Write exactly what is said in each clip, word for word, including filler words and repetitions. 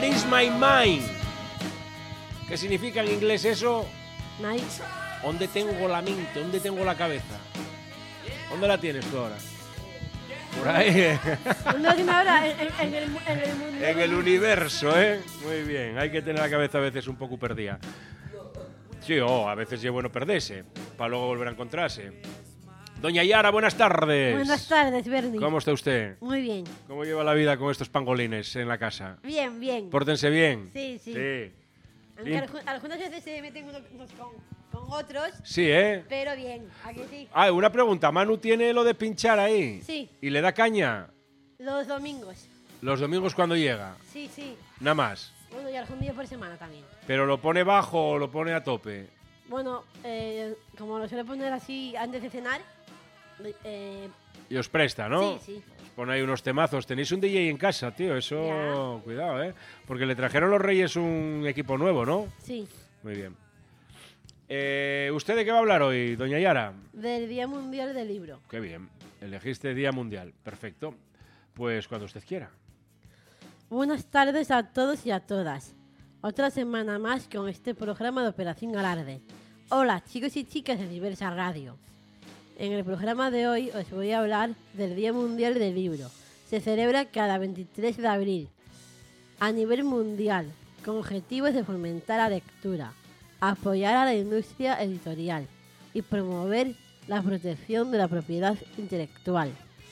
Where is my mind? ¿Qué significa en inglés eso? Nice. ¿Dónde tengo la mente? ¿Dónde tengo la cabeza? ¿Dónde la tienes tú ahora? Por ahí. ¿Dónde lo tiene ahora? En, en- en el, mu- en el mundo. En el universo, ¿eh? Muy bien. Hay que tener la cabeza a veces un poco perdida. Sí, oh, a veces es bueno perderse, para luego volver a encontrarse. Doña Yara, buenas tardes. Buenas tardes, Bernie. ¿Cómo está usted? Muy bien. ¿Cómo lleva la vida con estos pangolines en la casa? Bien, bien. Pórtense bien. Sí, sí. Sí, Aunque Bien. algu- algunas veces se meten unos, unos con, con otros, sí, ¿eh? pero bien. ¿A que sí? Ah, una pregunta. ¿Manu tiene lo de pinchar ahí? Sí. ¿Y le da caña? Los domingos. Los domingos cuando llega. Sí, sí. Nada más. Bueno, y algún día por semana también. ¿Pero lo pone bajo o lo pone a tope? Bueno, eh, como lo suele poner así antes de cenar, eh, Y os presta, ¿no? sí, sí. Os pone ahí unos temazos. Tenéis un D J en casa, tío. Eso, cuidado, ¿eh? Porque le trajeron los Reyes un equipo nuevo, ¿no? Sí. Muy bien. Eh, ¿Usted de qué va a hablar hoy, doña Yara? Del Día Mundial del Libro. Qué bien. Elegiste Día Mundial. Perfecto. Pues cuando usted quiera. Buenas tardes a todos y a todas. Otra semana más con este programa de Operación Alarde. Hola, chicos y chicas de Diversa Radio. En el programa de hoy os voy a hablar del Día Mundial del Libro. Se celebra cada veintitrés de abril a nivel mundial con objetivos de fomentar la lectura, apoyar a la industria editorial y promover la protección de la propiedad intelectual.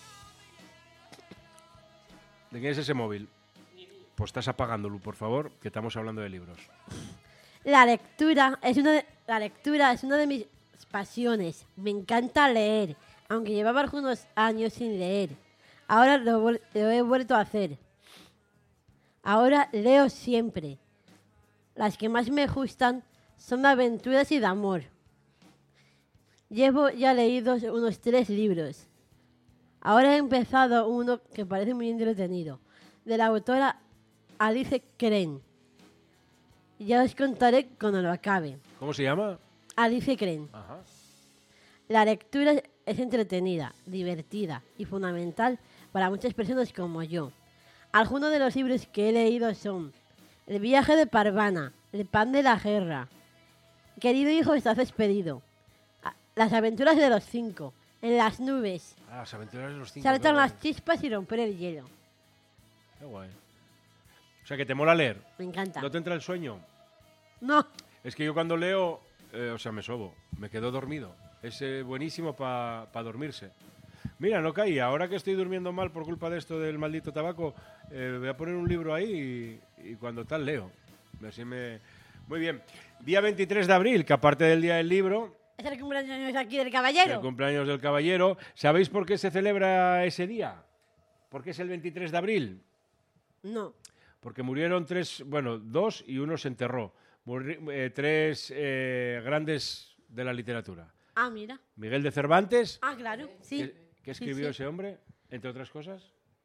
¿De quién es ese móvil? Pues estás apagándolo, por favor, que estamos hablando de libros. La lectura es una de, la lectura es una de mis pasiones. Me encanta leer, aunque llevaba algunos años sin leer. Ahora lo, vuel- lo he vuelto a hacer. Ahora leo siempre. Las que más me gustan son de aventuras y de amor. Llevo ya leídos unos tres libros. Ahora he empezado uno que parece muy entretenido, de la autora Alice Kren. Ya os contaré cuando lo acabe. ¿Cómo se llama? Alice Kren. Ajá. La lectura es entretenida, divertida y fundamental para muchas personas como yo. Algunos de los libros que he leído son El viaje de Parvana, El pan de la guerra, Querido hijo, estás despedido, A- Las aventuras de los cinco, En las nubes, Ah, las aventuras de los cinco. Saltan qué guay. las chispas y romper el hielo. Qué guay. O sea, que te mola leer. Me encanta. ¿No te entra el sueño? No, Es que yo cuando leo, eh, o sea, me sobo, me quedo dormido. Es eh, buenísimo para dormirse. Mira, no caí. Ahora que estoy durmiendo mal por culpa de esto del maldito tabaco, eh, voy a poner un libro ahí y, y cuando tal leo. Así me... Muy bien. Día veintitrés de abril, que aparte del Día del Libro, es el cumpleaños aquí del el caballero. cumpleaños del caballero. ¿Sabéis por qué se celebra ese día? ¿Por qué es el veintitrés de abril? No. Porque murieron tres, bueno, dos y uno se enterró. Muri- eh, tres eh, grandes de la literatura. Ah, mira. Miguel de Cervantes, Ah, claro. Sí. ¿qué, qué Sí, escribió sí. ese hombre, entre otras cosas?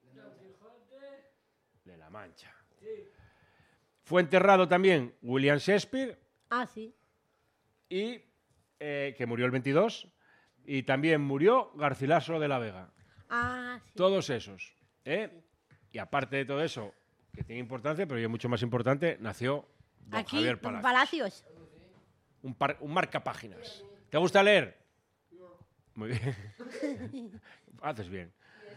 De la Mancha. Fue enterrado también William Shakespeare, Ah, sí. y, eh, que murió el veintidós, y también murió Garcilaso de la Vega. Ah, sí. Todos esos. ¿eh? Y aparte de todo eso, que tiene importancia, pero yo mucho más importante, nació don Aquí, Javier don Palacios. Palacios. Un, par- un marcapáginas. ¿Te gusta leer? Muy bien. Haces bien.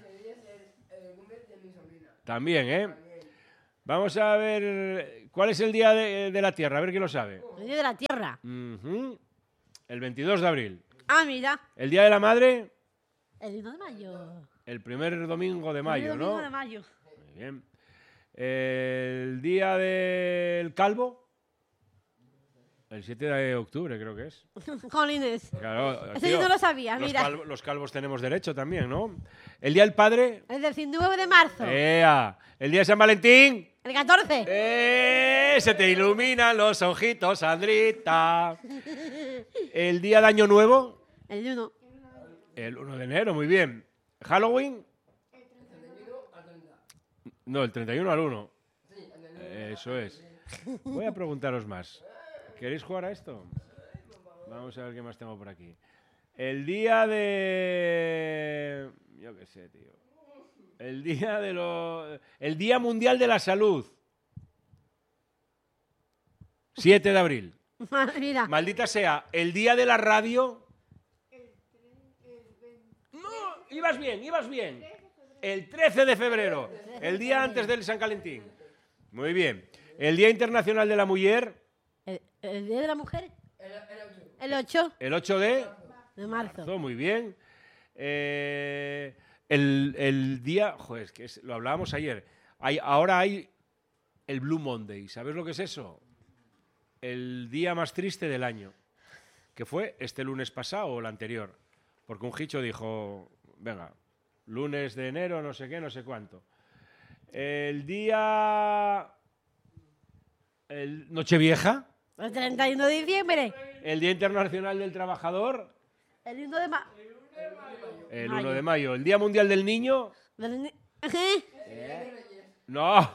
También, ¿eh? Vamos a ver, ¿cuál es el día de, de la Tierra? A ver quién lo sabe. El día de la tierra. Ujú. El veintidós de abril. Ah, mira. El Día de la Madre, El uno de mayo. el primer domingo de mayo, El domingo ¿no? de mayo. Muy bien. El Día del Calvo, el siete de octubre creo que es. Jolines. Claro, Eso tío, yo no lo sabía, los, mira. calvo- los calvos tenemos derecho también, ¿no? El Día del Padre, El del nueve de marzo. ¡ea! El Día de San Valentín, El catorce. ¡eh! Se te iluminan los ojitos, Sandrita. El Día de Año Nuevo, El uno. el uno de enero, muy bien. Halloween, no, el treinta y uno al uno. Eso es. Voy a preguntaros más. ¿Queréis jugar a esto? Vamos a ver qué más tengo por aquí. El día de... Yo qué sé, tío. El día de lo... El Día Mundial de la Salud. siete de abril. Mira. Maldita sea, el día de la radio... No, ibas bien, ibas bien. El trece de febrero, el día antes del San Valentín. Muy bien. El Día Internacional de la Mujer... ¿El, el Día de la Mujer? El ocho El ocho de... de marzo. marzo, muy bien. Eh, el, el día... Joder, es que es- lo hablábamos ayer. Hay, ahora hay el Blue Monday. ¿Sabes lo que es eso? El día más triste del año. Que fue este lunes pasado o el anterior. Porque un hicho dijo, venga, lunes de enero, no sé qué, no sé cuánto. El día... El Nochevieja, El treinta y uno de diciembre. el Día Internacional del Trabajador, El uno de mayo. el Mayo. uno de mayo, el Día Mundial del Niño. No,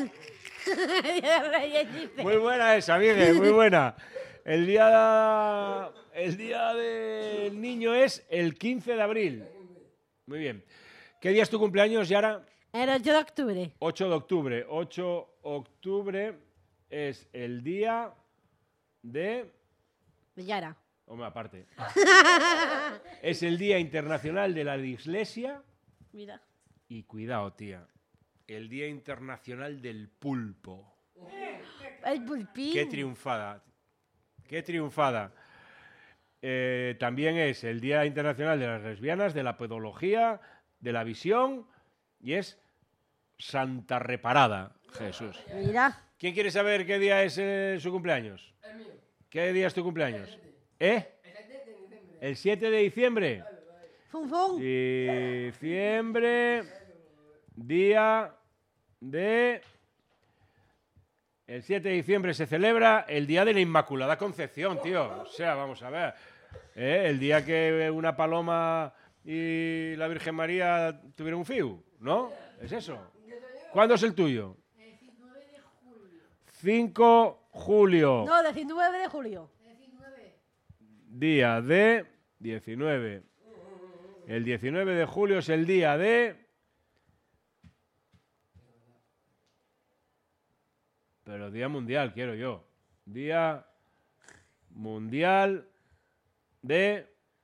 muy buena esa, Miguel, muy buena. El día, el día del niño es el quince de abril. Muy bien. ¿Qué día es tu cumpleaños, Yara? El ocho de octubre. ocho de octubre. ocho de octubre es el día de... Yara. Hombre, aparte. Es el Día Internacional de la Dislexia. Mira. Y cuidado, tía. El Día Internacional del Pulpo. El pulpín. Qué triunfada. Qué triunfada. Eh, también es el Día Internacional de las Lesbianas, de la Pedología, de la Visión, y es Santa Reparada. Jesús. Mira. ¿Quién quiere saber qué día es eh, su cumpleaños? El mío. ¿Qué día es tu cumpleaños? ¿Eh? El siete de diciembre. Fum, fum. Diciembre, día de... El siete de diciembre se celebra el Día de la Inmaculada Concepción, tío. O sea, vamos a ver. ¿Eh? El día que una paloma y la Virgen María tuvieron un fiu, ¿no? Es eso. ¿Cuándo es el tuyo? cinco de julio. No, diecinueve de julio. Día de diecinueve. El diecinueve de julio es el día de... Pero día mundial, quiero yo. Día mundial de...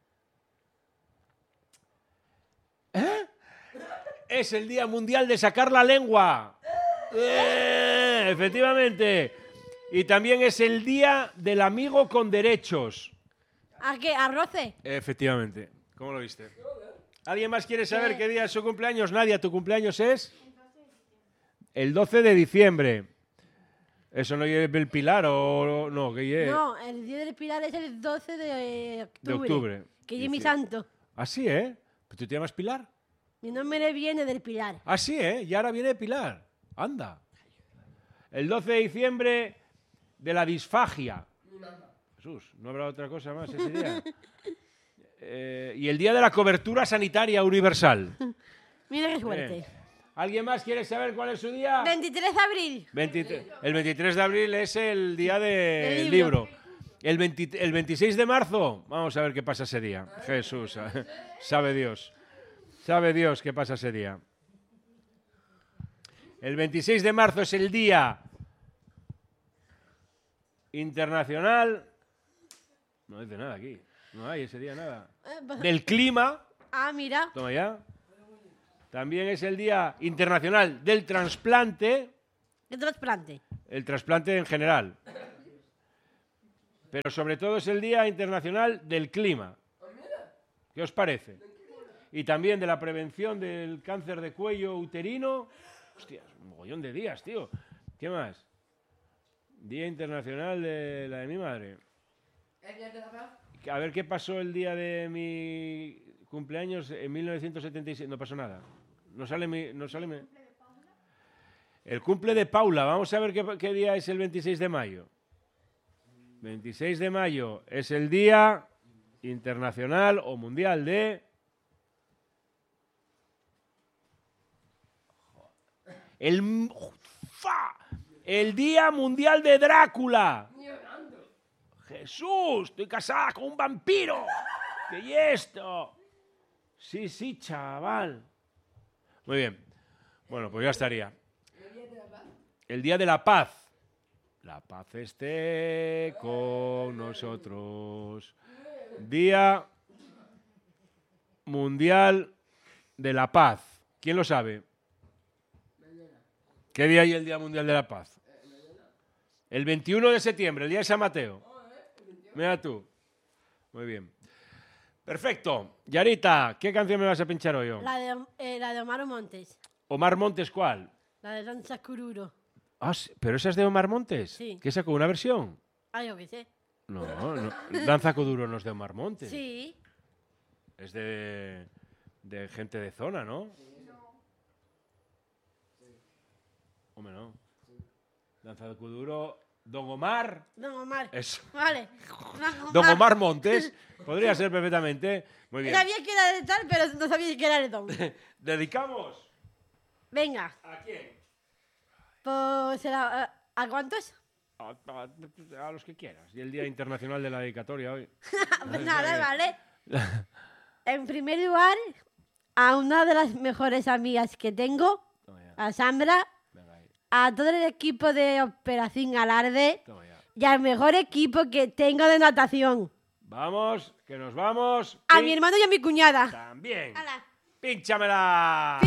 ¿Eh? Es el día mundial de sacar la lengua. ¡Eh! Efectivamente. Y también es el día del amigo con derechos. ¿A qué? ¿Arroce? Efectivamente. ¿Cómo lo viste? ¿Alguien más quiere saber qué día es su cumpleaños? Nadia, ¿tu cumpleaños es? El doce de diciembre. ¿Eso no es el Pilar o no? ¿Qué es? No, el día del Pilar es el doce de octubre. De octubre. Que es mi Dice- santo. ¿Ah, sí, eh? ¿Tú te llamas Pilar? Mi nombre viene del Pilar. Ah, sí, ¿eh? Y ahora viene Pilar. Anda. El doce de diciembre de la disfagia. Jesús, ¿no habrá otra cosa más ese día? Eh, y el día de la cobertura sanitaria universal. Mira qué suerte. Bien. ¿Alguien más quiere saber cuál es su día? veintitrés de abril. veintitrés el veintitrés de abril es el día del Del libro. libro. El, veinte el veintiséis de marzo, vamos a ver qué pasa ese día. Jesús, sabe Dios. Sabe Dios qué pasa ese día. El veintiséis de marzo es el día internacional. No dice nada aquí. No hay ese día nada. Eh, pues- Del clima. Ah, mira. Toma ya. También es el día internacional del trasplante. ¿Qué trasplante? El trasplante en general. Pero sobre todo es el Día Internacional del Clima. ¿Qué os parece? Y también de la prevención del cáncer de cuello uterino. Hostia, un mogollón de días, tío. ¿Qué más? Día Internacional de la de mi madre. El día de la paz. A ver qué pasó el día de mi cumpleaños en mil novecientos setenta y seis. No pasó nada. No sale mi... No sale mi... El cumple de Paula. Vamos a ver qué, qué día es el veintiséis de mayo. veintiséis de mayo es el Día Internacional o Mundial de... El, ¡Fa! El Día Mundial de Drácula. Jesús, estoy casada con un vampiro. ¿Qué es esto? Sí, sí, chaval. Muy bien. Bueno, pues ya estaría. El día de la paz. El Día de la Paz. La paz esté con nosotros. Día Mundial de la Paz. ¿Quién lo sabe? ¿Qué día hay el Día Mundial de la Paz? El veintiuno de septiembre, el día de San Mateo. Mira tú. Muy bien. Perfecto. Yarita, ¿qué canción me vas a pinchar hoy? La de, eh, la de Omar Montes. Omar Montes, ¿cuál? La de Danza Cururo. Ah, sí, ¿pero esa es de Omar Montes? Sí. ¿Qué sacó? ¿Una versión? Ah, yo qué sé. No, no. Danza Kuduro no es de Omar Montes. Sí. Es de, de gente de zona, ¿no? Hombre, no. Danza de Kuduro, Don Omar. Don Omar. Eso. Vale. Don Don Omar Montes. Podría ser perfectamente. Muy bien. Sabía que era de tal, pero no sabía que era de Don. ¿Dedicamos? Venga. ¿A quién? Pues, ¿a, ¿a cuántos? A, a- a los que quieras. Y el Día Internacional de la Dedicatoria hoy. Pues nada, vale. En primer lugar, a una de las mejores amigas que tengo, Toma ya. a Sandra, Venga ahí. a todo el equipo de Operación Alarde Toma ya. y al mejor equipo que tengo de natación. Vamos, que nos vamos. A Pin- mi hermano y a mi cuñada. También. ¡Hala! ¡Pínchamela!